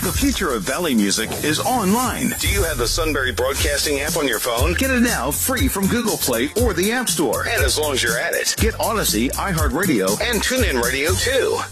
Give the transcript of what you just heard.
The future of Valley music is online. Do you have the Sunbury Broadcasting app on your phone? Get it now free from Google Play or the App Store. And as long as you're at it, get Odyssey, iHeartRadio, and TuneIn Radio too.